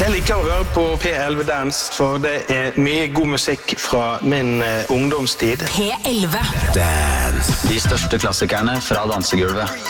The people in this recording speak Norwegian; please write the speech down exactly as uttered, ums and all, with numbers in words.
Jeg liker å høre på P elleve Dance, for det er mye god musikk fra min eh, ungdomstid. P elleve De største klassikerne fra dansegulvet.